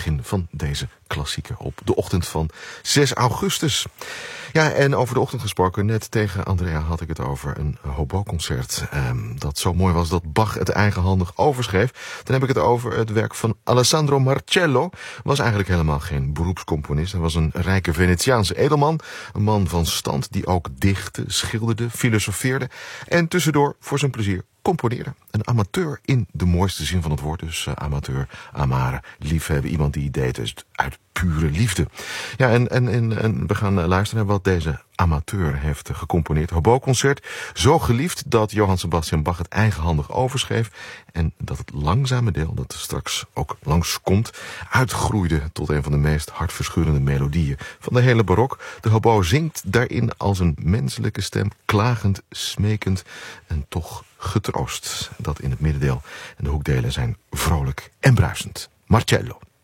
begin van deze klassieker op de ochtend van 6 augustus. Ja, en over de ochtend gesproken, net tegen Andrea had ik het over een hobo-concert. Dat zo mooi was dat Bach het eigenhandig overschreef. Dan heb ik het over het werk van Alessandro Marcello. Was eigenlijk helemaal geen beroepscomponist. Hij was een rijke Venetiaanse edelman. Een man van stand die ook dichtte, schilderde, filosofeerde. En tussendoor voor zijn plezier componeerde. Een amateur in de mooiste zin van het woord. Dus amateur, amare, liefhebben. Iemand die deed dus uit pure liefde. Ja, en we gaan luisteren naar wat deze amateur heeft gecomponeerd. Hobo-concert. Zo geliefd dat Johann Sebastian Bach het eigenhandig overschreef. En dat het langzame deel, dat straks ook langskomt, uitgroeide tot een van de meest hartverscheurende melodieën van de hele barok. De hobo zingt daarin als een menselijke stem, klagend, smekend en toch getroost. Dat in het middendeel en de hoekdelen zijn vrolijk en bruisend. Marcello.